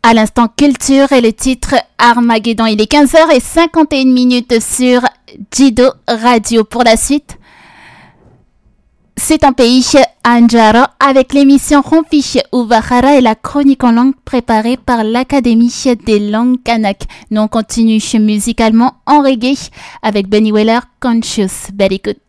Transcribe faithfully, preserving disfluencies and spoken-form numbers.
À l'instant culture et le titre Armageddon. Il est quinze heures cinquante et une minutes sur Jido Radio. Pour la suite, c'est un pays Anjara avec l'émission Rompiche Uvahara et la chronique en langue préparée par l'Académie des langues kanak. Nous on continue musicalement en reggae avec Benny Weller, Conscious. Belle écoute.